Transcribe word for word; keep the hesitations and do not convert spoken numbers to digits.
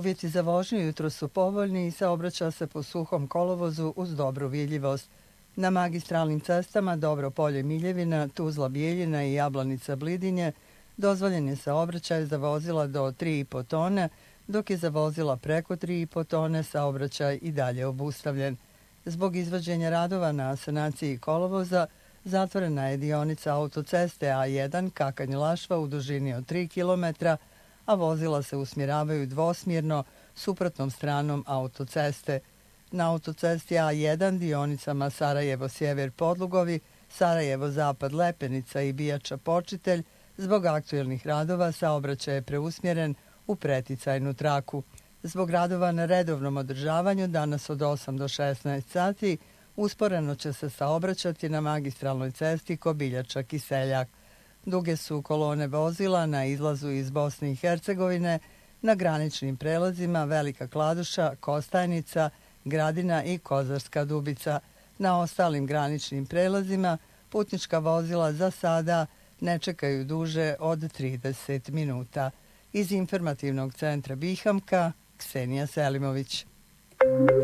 Uvjeti za vožnju jutro su povoljni i saobraća se po suhom kolovozu uz dobru vidljivost. Na magistralnim cestama Dobro Polje Miljevina, Tuzla Bijeljina i Jablanica Blidinje dozvoljen je saobraćaj za vozila do tri i po tone, dok je za vozila preko tri i po tone saobraćaj i dalje obustavljen. Zbog izvođenja radova na sanaciji kolovoza zatvorena je dionica autoceste A jedan Kakanj-Lašva u dužini od tri kilometra, a vozila se usmjeravaju dvosmjerno suprotnom stranom autoceste. Na autocesti A jedan dionicama Sarajevo-Sjever Podlugovi, Sarajevo-Zapad Lepenica i Bijača Počitelj zbog aktuelnih radova saobraćaj je preusmjeren u preticajnu traku. Zbog radova na redovnom održavanju danas od osam do šesnaest sati usporeno će se saobraćati na magistralnoj cesti Kobiljača-Kiseljak. Duge su kolone vozila na izlazu iz Bosne i Hercegovine, na graničnim prelazima Velika Kladuša, Kostajnica, Gradina i Kozarska Dubica. Na ostalim graničnim prelazima putnička vozila za sada ne čekaju duže od trideset minuta. Iz informativnog centra Bihamka, Ksenija Selimović.